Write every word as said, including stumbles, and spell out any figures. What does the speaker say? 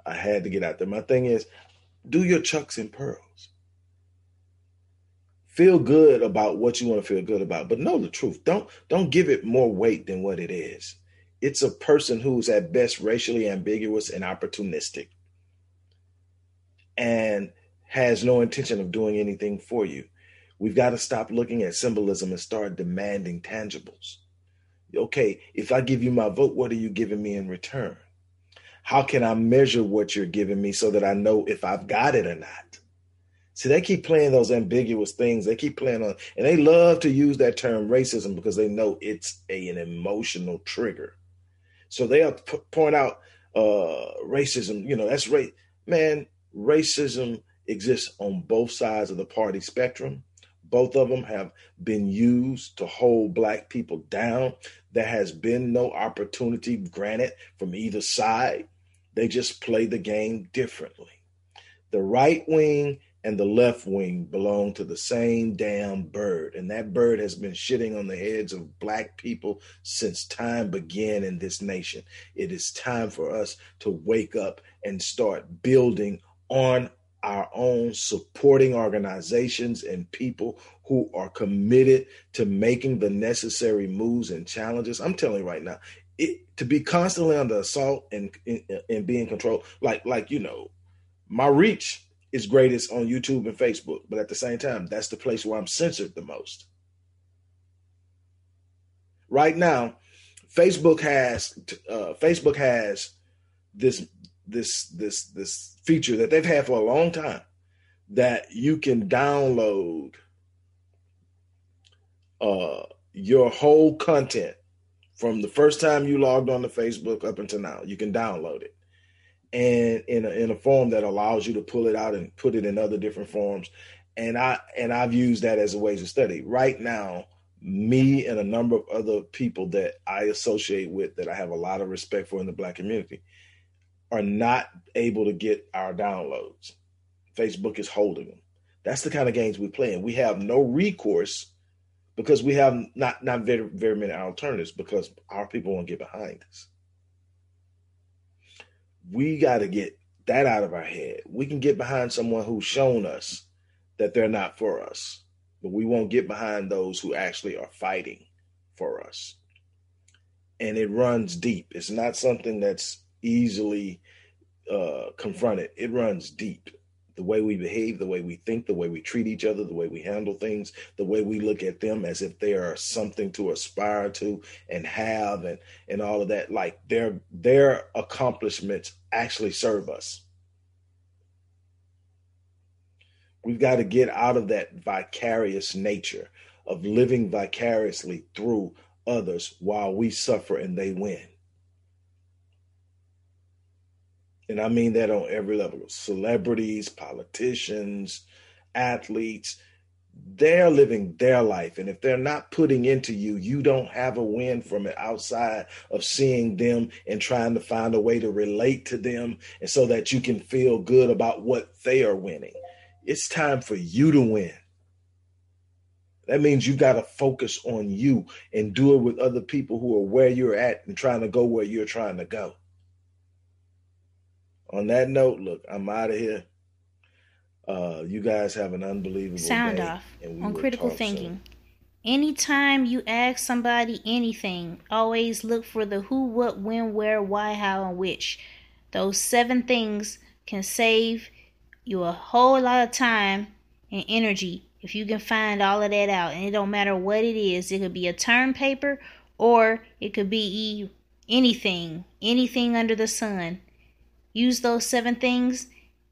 I had to get out there. My thing is, do your chucks and pearls. Feel good about what you want to feel good about, but know the truth. Don't don't give it more weight than what it is. It's a person who's at best racially ambiguous and opportunistic and has no intention of doing anything for you. We've got to stop looking at symbolism and start demanding tangibles. Okay, if I give you my vote, what are you giving me in return? How can I measure what you're giving me so that I know if I've got it or not? See, they keep playing those ambiguous things. They keep playing on, and they love to use that term racism because they know it's a, an emotional trigger. So they'll p- point out uh, racism. You know, that's race. Man, racism exists on both sides of the party spectrum. Both of them have been used to hold black people down. There has been no opportunity granted from either side. They just play the game differently. The right wing and the left wing belong to the same damn bird. And that bird has been shitting on the heads of black people since time began in this nation. It is time for us to wake up and start building on our own, supporting organizations and people who are committed to making the necessary moves and challenges. I'm telling you right now, it, to be constantly under assault and, and, and being controlled, like, like, you know, my reach is greatest on YouTube and Facebook, but at the same time, that's the place where I'm censored the most. Right now, Facebook has uh, Facebook has this this this this feature that they've had for a long time that you can download uh, your whole content from the first time you logged on to Facebook up until now. You can download it. And in a, in a form that allows you to pull it out and put it in other different forms. And I and I've used that as a way to study. Right now, me and a number of other people that I associate with that I have a lot of respect for in the black community are not able to get our downloads. Facebook is holding them. That's the kind of games we play. And we have no recourse because we have not, not very, very many alternatives because our people won't get behind us. We got to get that out of our head. We can get behind someone who's shown us that they're not for us, but we won't get behind those who actually are fighting for us. And it runs deep. It's not something that's easily uh, confronted. It runs deep. The way we behave, the way we think, the way we treat each other, the way we handle things, the way we look at them as if they are something to aspire to and have and, and all of that. Like their, their accomplishments actually serve us. We've got to get out of that vicarious nature of living vicariously through others while we suffer and they win. And I mean that on every level. Celebrities, politicians, athletes, they're living their life. And if they're not putting into you, you don't have a win from it outside of seeing them and trying to find a way to relate to them and so that you can feel good about what they are winning. It's time for you to win. That means you got to focus on you and do it with other people who are where you're at and trying to go where you're trying to go. On that note, look, I'm out of here. Uh, you guys have an unbelievable Sound day. off And we on will critical talk thinking. soon. Anytime you ask somebody anything, always look for the who, what, when, where, why, how, and which. Those seven things can save you a whole lot of time and energy if you can find all of that out. And it don't matter what it is. It could be a term paper or it could be anything, anything under the sun. Use those seven things